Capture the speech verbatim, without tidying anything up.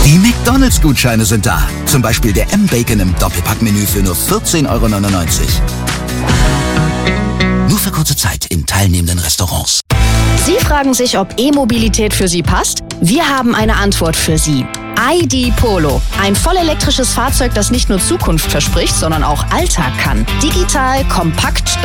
Die McDonald's-Gutscheine sind da. Zum Beispiel der M-Bacon im Doppelpackmenü für nur vierzehn Euro neunundneunzig. Nur für kurze Zeit in teilnehmenden Restaurants. Sie fragen sich, ob E-Mobilität für Sie passt? Wir haben eine Antwort für Sie. I D Polo. Ein vollelektrisches Fahrzeug, das nicht nur Zukunft verspricht, sondern auch Alltag kann. Digital, kompakt,